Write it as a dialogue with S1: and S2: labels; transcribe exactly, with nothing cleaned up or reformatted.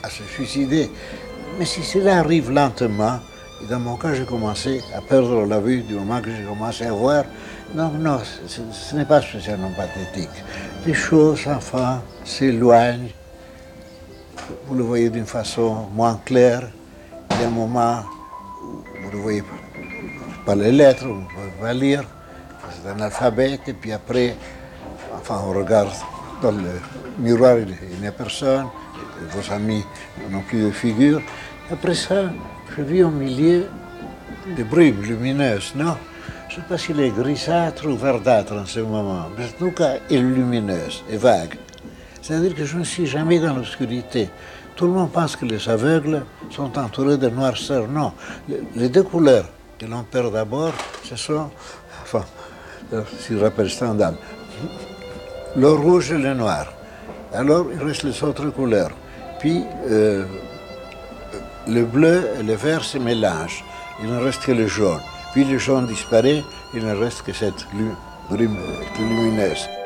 S1: à se suicider. Mais si cela arrive lentement, et dans mon cas, j'ai commencé à perdre la vue du moment que j'ai commencé à voir. Non, non, ce, ce n'est pas spécialement pathétique. Les choses, enfin, s'éloignent. Vous le voyez d'une façon moins claire. Il y a un moment où vous ne voyez pas les lettres, vous ne pouvez pas lire. C'est un alphabet, et puis après, enfin, on regarde dans le miroir, il n'y a personne. Vos amis n'ont plus de figure. Après ça, je vis au milieu des brumes lumineuses, non? Je ne sais pas s'il est grisâtre ou verdâtre en ce moment, mais en tout cas, il est lumineuse et vague. C'est-à-dire que je ne suis jamais dans l'obscurité. Tout le monde pense que les aveugles sont entourés de noirceur. Non, les deux couleurs que l'on perd d'abord, ce sont, enfin, si je rappelle Stendhal, le rouge et le noir. Alors, il reste les autres couleurs. Puis, euh, le bleu et le vert se mélangent. Il ne reste que le jaune. Puis le jaune disparaît, il ne reste que cette brume lumineuse.